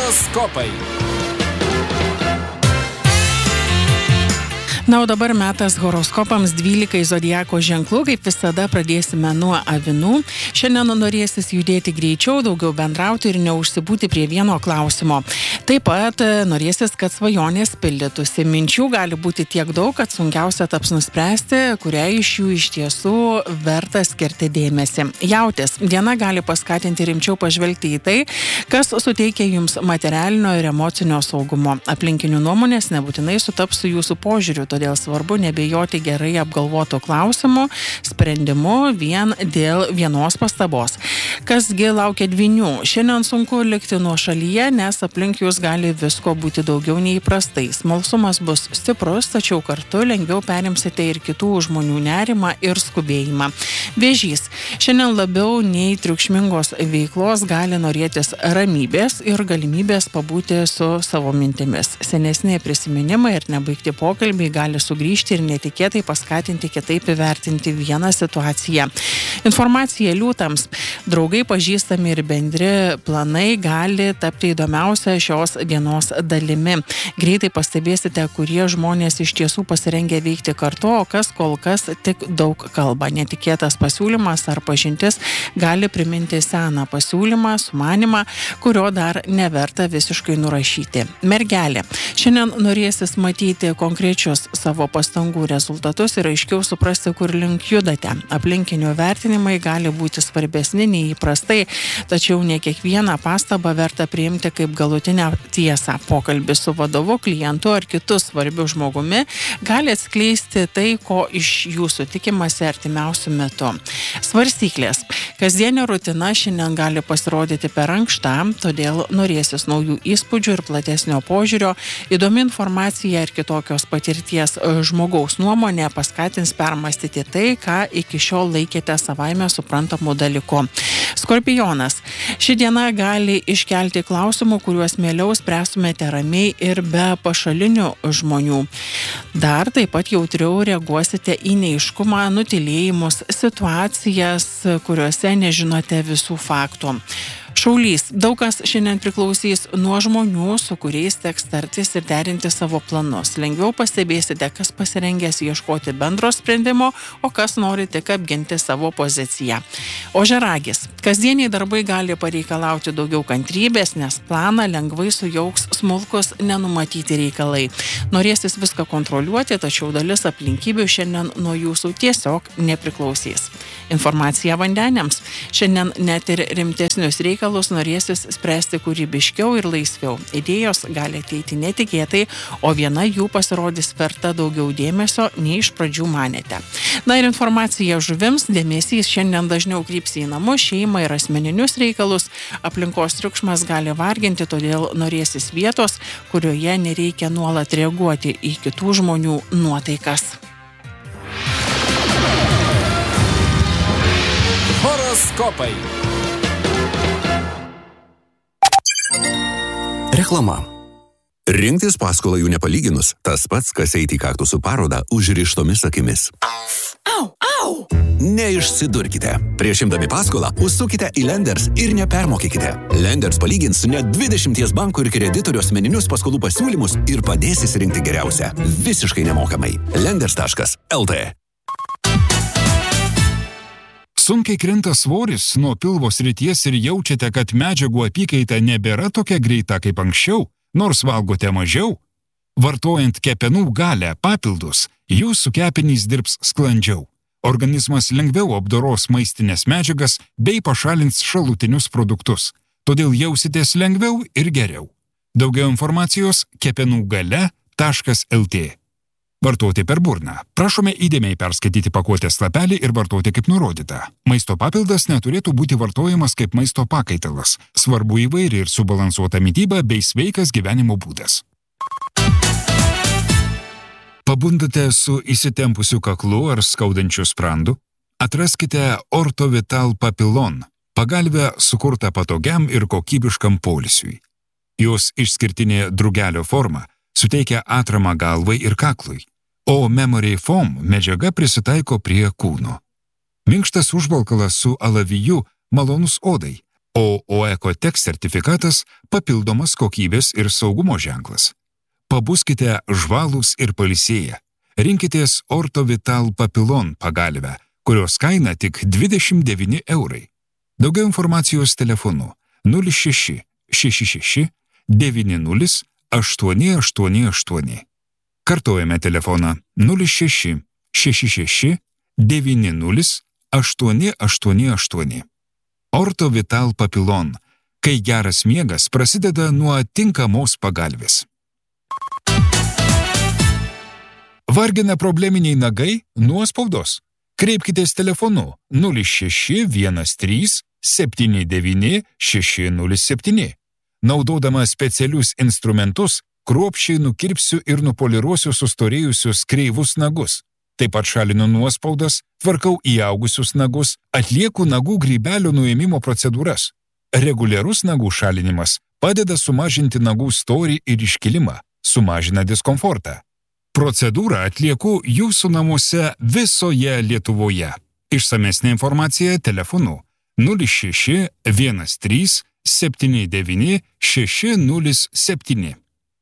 Horoskopai. Na, o dabar metas horoskopams 12 zodiako ženklų, kaip visada pradėsime nuo avinų. Šiandien norėsis judėti greičiau, daugiau bendrauti ir neužsibūti prie vieno klausimo. Taip pat norėsis, kad svajonės pildytųsi. Minčių gali būti tiek daug, kad sunkiausia taps nuspręsti, kuriai iš jų iš tiesų verta skirti dėmesį. Jautis, diena gali paskatinti rimčiau pažvelgti į tai, kas suteikia jums materialinio ir emocinio saugumo. Aplinkinių nuomonės nebūtinai sutaps su jūsų požiūriu, todėl svarbu nebijoti gerai apgalvotų klausimų, sprendimų vien dėl vienos pastabos. Kasgi laukia dvynių? Šiandien sunku likti nuošalyje, nes aplink jūs gali visko būti daugiau nei įprastai. Smalsumas bus stiprus, tačiau kartu lengviau perimsite ir kitų žmonių nerimą ir skubėjimą. Vėžys. Šiandien labiau nei triukšmingos veiklos gali norėtis ramybės ir galimybės pabūti su savo mintimis. Senesni prisiminimai ir nebaigti pokalbiai gali sugrįžti ir netikėtai paskatinti kitaip įvertinti vieną situaciją. Informacija liūtams. Draugai, pažįstami ir bendri planai gali tapti įdomiausia šios dienos dalimi. Greitai pastebėsite, kurie žmonės iš tiesų pasirengę veikti kartu, o kas kol kas tik daug kalba. Netikėtas pasiūlymas ar pažintis gali priminti seną pasiūlymą, sumanimą, kurio dar neverta visiškai nurašyti. Mergelė. Šiandien norėsis matyti konkrečius savo pastangų rezultatus ir aiškiau suprasti, kur link judate. Aplinkinių vertinimai gali būti svarbesni nei įprastai, tačiau ne kiekvieną pastabą verta priimti kaip galutinę tiesą. Pokalbis su vadovu, klientu ar kitu svarbiu žmogumi gali atskleisti tai, ko iš jūsų tikimasi artimiausiu metu. Svarstyklės. Kasdienė rutina šiandien gali pasirodyti per ankšta, todėl norėsis naujų įspūdžių ir platesnio požiūrio. Įdomi informacija ir kitokios patirties žmogaus nuomonė paskatins permastyti tai, ką iki šiol laikėte savaime suprantamų dalykų. Skorpionas. Ši diena gali iškelti klausimų, kuriuos mieliau spręstumėte ramiai ir be pašalinių žmonių. Dar taip pat jautriau reaguosite į neaiškumą, nutylėjimus, situacijas, kuriuose nežinote visų faktų. Šaulys. Daug kas šiandien priklausys nuo žmonių, su kuriais teks tartis ir derinti savo planus. Lengviau pastebėsite, kas pasirengęs ieškoti bendro sprendimo, o kas nori tik apginti savo poziciją. Ožiaragis. Kasdieniai darbai gali pareikalauti daugiau kantrybės, nes planą lengvai sujauks smulkus nenumatyti reikalai. Norėsis viską kontroliuoti, tačiau dalis aplinkybių šiandien nuo jūsų tiesiog nepriklausys. Informacija vandeniams. Šiandien net ir rimtesnius reikalus norėsis spręsti kūrybiškiau ir laisviau. Idėjos gali ateiti netikėtai, o viena jų pasirodys verta daugiau dėmesio, nei iš pradžių manėte. Na ir informacija žuvims. Dėmesys šiandien dažniau kryps į namus, šeimą ir asmeninius reikalus. Aplinkos triukšmas gali varginti, todėl norėsis vietos, kurioje nereikia nuolat reaguoti į kitų žmonių nuotaikas. Horoskopai. Reklama. Rinktis paskolą jų nepalyginus, tas pats, kas eiti į kaktusų parodą užrištomis akimis. Au, au! Neišsidurkite. Prieš imdami paskolą užsukite į Lenders ir nepermokykite. Lenders palygins net 20 bankų ir kreditorių asmeninius paskolų pasiūlymus ir padės išsirinkti geriausią. Visiškai nemokamai. Lenders.lt. Sunkiai krinta svoris nuo pilvo srities ir jaučiate, kad medžiagų apykaita nebėra tokia greita kaip anksčiau, nors valgote mažiau? Vartojant kepenų galę papildus, jūsų kepenys dirbs sklandžiau. Organizmas lengviau apdoros maistinės medžiagas bei pašalins šalutinius produktus, todėl jausitės lengviau ir geriau. Daugiau informacijos kepenugale.lt. Vartoti per burną. Prašome įdėmiai perskaityti pakuotės lapelį ir vartoti kaip nurodyta. Maisto papildas neturėtų būti vartojamas kaip maisto pakaitalas. Svarbu įvairi ir subalansuota mityba bei sveikas gyvenimo būdas. Pabundate su įsitempusiu kaklu ar skaudančiu sprandu? Atraskite Ortovital Papillon, pagalvę sukurtą patogiam ir kokybiškam poilsiui. Jos išskirtinė drugelio forma suteikia atramą galvai ir kaklui, o Memory Foam medžiaga prisitaiko prie kūno. Minkštas užvalkalas su alaviju malonus odai, o OECOTEX sertifikatas papildomas kokybės ir saugumo ženklas. Pabuskite žvalūs ir pailsėję. Rinkitės Ortovital Papilon pagalvę, kurios kaina tik 29 eurai. Daugiau informacijos telefonu 06 66 90 888. Kartojame telefoną 06 66 90 888. Ortovital Papilon, kai geras miegas prasideda nuo tinkamos pagalvės. Vargina probleminiai nagai? Nuospaudos? Kreipkitės telefonu 0613 79 607. Naudodama specialius instrumentus, kruopščiai nukirpsiu ir nupoliruosiu sustorėjusius kreivus nagus. Taip pat šalinu nuospaudas, tvarkau įaugusius nagus, atlieku nagų grybelio nuėmimo procedūras. Reguliarus nagų šalinimas padeda sumažinti nagų storį ir iškilimą, sumažina diskomfortą. Procedūrą atlieku jūsų namuose visoje Lietuvoje. Išsamesnė informacija telefonu 06 13 79 607.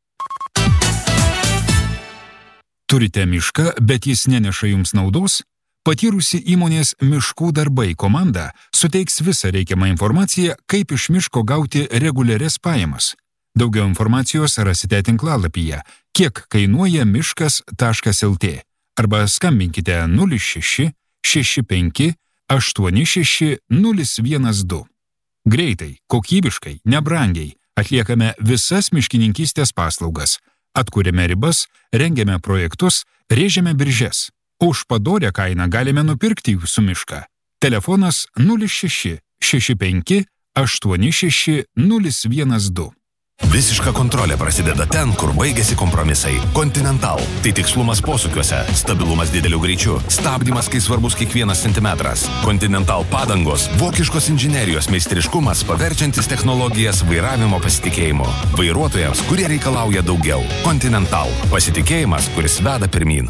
Turite mišką, bet jis neneša jums naudos? Patyrusi įmonės Miškų darbai komanda suteiks visą reikiamą informaciją, kaip iš miško gauti reguliarias pajamas. Daugiau informacijos rasite tinklalapyje kiekkainuojamiškas.lt arba skambinkite 06 65 86 012. Greitai, kokybiškai, nebrangiai atliekame visas miškininkystės paslaugas. Atkuriame ribas, rengiame projektus, rėžiame biržes. Už padorią kainą galime nupirkti jūsų mišką. Telefonas 06 65 86 012. Visiška kontrolė prasideda ten, kur baigėsi kompromisai. Continental – tai tikslumas posūkiuose, stabilumas dideliu greičiu, stabdymas, kai svarbus kiekvienas centimetras. Continental padangos – vokiškos inžinerijos meistriškumas, paverčiantis technologijas vairavimo pasitikėjimu. Vairuotojams, kurie reikalauja daugiau. Continental – pasitikėjimas, kuris veda pirmyn.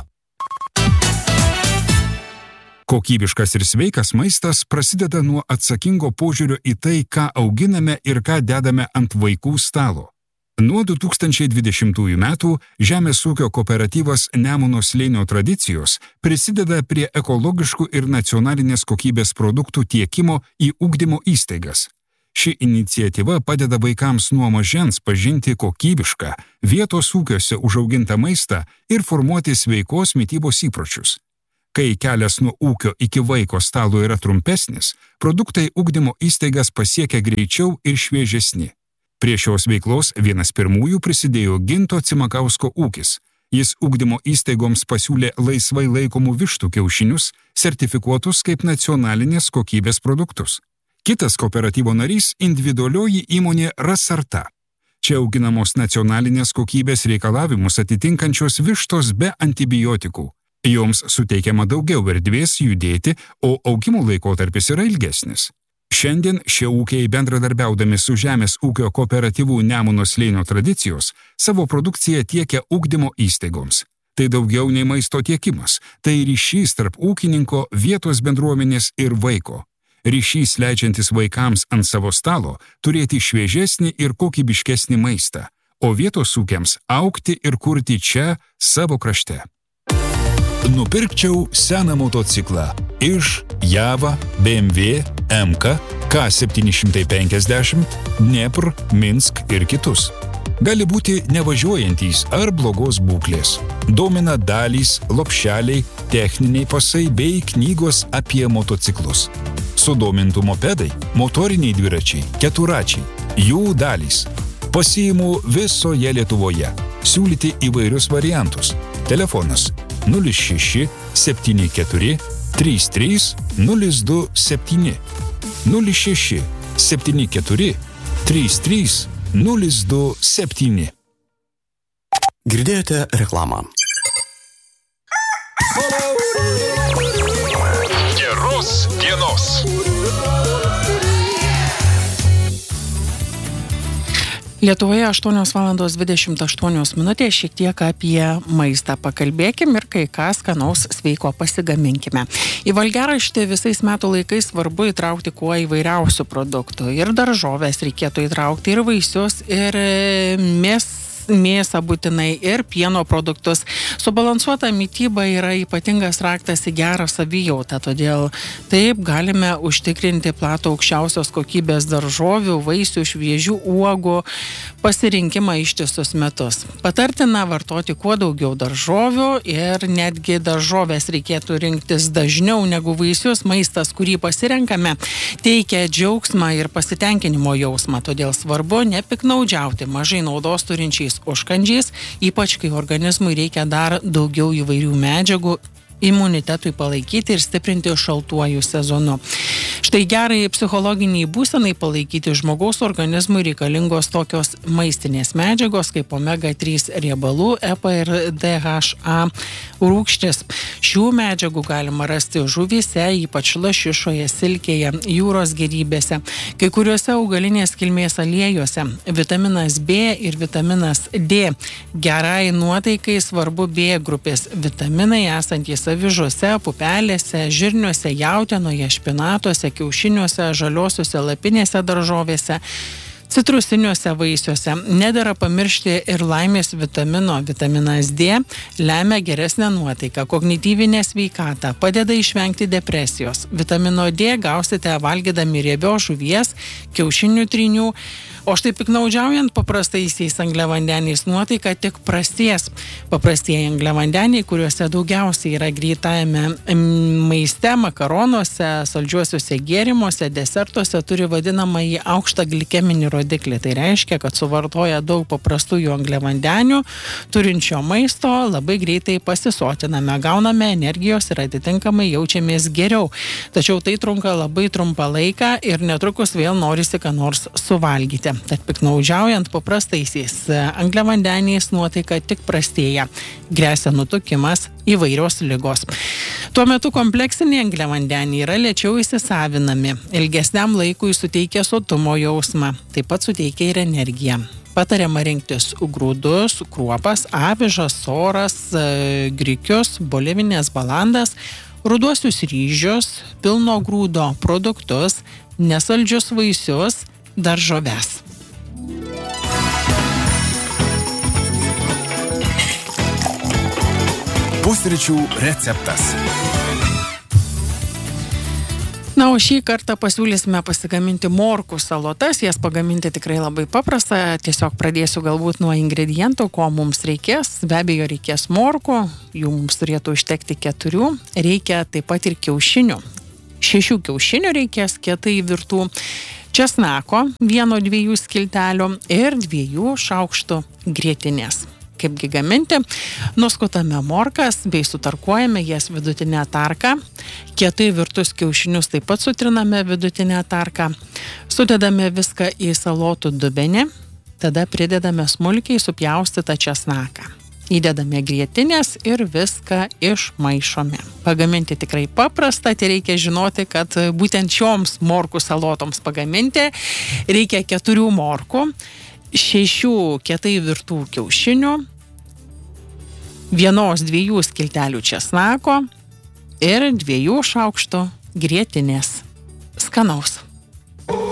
Kokybiškas ir sveikas maistas prasideda nuo atsakingo požiūrio į tai, ką auginame ir ką dedame ant vaikų stalo. Nuo 2020 metų Žemės ūkio kooperatyvas Nemuno slėnio tradicijos prisideda prie ekologiškų ir nacionalinės kokybės produktų tiekimo į ugdymo įstaigas. Ši iniciatyva padeda vaikams nuo mažens pažinti kokybišką, vietos ūkiuose užaugintą maistą ir formuoti sveikos mitybos įpročius. Kai kelias nuo ūkio iki vaiko stalo yra trumpesnis, produktai ugdymo įstaigas pasiekia greičiau ir šviežesni. Prie šios veiklos vienas pirmųjų prisidėjo Ginto Cimakausko ūkis. Jis ugdymo įstaigoms pasiūlė laisvai laikomų vištų kiaušinius, sertifikuotus kaip nacionalinės kokybės produktus. Kitas kooperatyvo narys – individualioji įmonė Rasarta. Čia auginamos nacionalinės kokybės reikalavimus atitinkančios vištos be antibiotikų. Joms suteikiama daugiau erdvės judėti, o augimo laikotarpis yra ilgesnis. Šiandien šie ūkiai bendradarbiaudami su Žemės ūkio kooperatyvų Nemuno slėnio tradicijos savo produkciją tiekia ugdymo įstaigoms. Tai daugiau nei maisto tiekimas, tai ryšys tarp ūkininko, vietos bendruomenės ir vaiko. Ryšys leidžiantis vaikams ant savo stalo turėti šviežesnį ir kokybiškesnį maistą, o vietos ūkiams augti ir kurti čia savo krašte. Nupirkčiau seną motociklą iš Java, BMW, MK, K750, Dnepr, Minsk ir kitus. Gali būti nevažiuojantys ar blogos būklės. Domina dalys, lopšeliai, techniniai pasai bei knygos apie motociklus. Sudomintų mopedai, motoriniai dviračiai, keturačiai, jų dalys. Pasiimu visoje Lietuvoje. Siūlyti įvairius variantus. Telefonas 06 74 33 027 06 74 33 027. Girdėjote reklamą. Geros dienos. Lietuvoje 8:28 minutės, šiek tiek apie maistą pakalbėkim ir kai ką skanaus sveiko pasigaminkime. Į valgiaraštį visais metų laikais svarbu įtraukti kuo įvairiausių produktų. Ir daržovės reikėtų įtraukti, ir vaisius, ir mėsą būtinai, ir pieno produktus. Subalansuota mityba yra ypatingas raktas į gerą savijautą, todėl taip galime užtikrinti platų aukščiausios kokybės daržovių, vaisių, šviežių uogų pasirinkimą ištisus metus. Patartina vartoti kuo daugiau daržovių ir netgi daržovės reikėtų rinktis dažniau negu vaisius. Maistas, kurį pasirenkame, teikia džiaugsmą ir pasitenkinimo jausmą, todėl svarbu nepiknaudžiauti mažai naudos turinčiais užkandžiais, ypač kai organizmui reikia dar daugiau įvairių medžiagų imunitetui palaikyti ir stiprinti šaltuoju sezonu. Štai gerai psichologiniai būsenai palaikyti žmogaus organizmui reikalingos tokios maistinės medžiagos kaip omega-3 riebalų, EPA ir DHA rūgštis. Šių medžiagų galima rasti žuvyse, ypač lašišoje, silkėje, jūros gėrybėse, kai kuriuose augalinės kilmės aliejuose. Vitaminas B ir vitaminas D. Gerai nuotaikai svarbu B grupės vitaminai esantys avižuose, pupelėse, žirniuose, jautienoje, špinatuose, kiaušiniuose, žaliosiuose lapinėse daržovėse, citrusiniuose vaisiuose. Nedera pamiršti ir laimės vitamino. Vitaminas D lemia geresnę nuotaiką, kognityvinę sveikatą, padeda išvengti depresijos. Vitamino D gausite valgydami riebios žuvies, kiaušinių trynių, o štai piknaudžiaujant paprastaisiais angliavandeniais nuotaika tik prastės. Paprastieji angliavandeniai, kuriuose daugiausiai yra greitajame maiste, makaronuose, saldžiuosiuose gėrimuose, desertuose, turi vadinamąjį aukštą glikeminį rodiklį. Tai reiškia, kad suvartoja daug paprastųjų angliavandenių turinčio maisto, labai greitai pasisotiname, gauname energijos ir atitinkamai jaučiamės geriau. Tačiau tai trunka labai trumpą laiką ir netrukus vėl norisi ką nors suvalgyti. Tad piknaudžiaujant paprastaisiais angliavandeniais nuotaika tik prastėja. Gresia nutukimas, įvairios ligos. Tuo metu kompleksiniai angliavandeniai yra lėčiau įsisavinami. Ilgesniam laikui suteikia sotumo jausmą. Taip pat suteikia ir energiją. Patariama rinktis grūdus, kruopas, avižas, soras, grikius, bolivinės balandas, ruduosius ryžius, pilno grūdo produktus, nesaldžius vaisius, daržoves. Pusryčių receptas. Na, o šį kartą pasiūlysime pasigaminti morkų salotas. Jas pagaminti tikrai labai paprasta. Tiesiog pradėsiu galbūt nuo ingredientų, ko mums reikės. Be abejo, reikės morkų. Jų mums turėtų užtekti 4. Reikia taip pat ir kiaušinių. 6 kiaušinių reikės kietai virtų. Česnako 1-2 skiltelių ir 2 šaukštų grietinės. Kaipgi gaminti? Nuskutame morkas bei sutarkuojame jas vidutinę tarką. Kietai virtus kiaušinius taip pat sutriname vidutinę tarką. Sudedame viską į salotų dubenį. Tada pridedame smulkiai supjaustytą česnaką. Įdedame grietinės ir viską išmaišome. Pagaminti tikrai paprasta, tai reikia žinoti, kad būtent šioms morkų salotoms pagaminti reikia 4 morkų, 6 kietai virtų kiaušinių, 1-2 skiltelių česnako ir 2 šaukštų grietinės. Skanaus.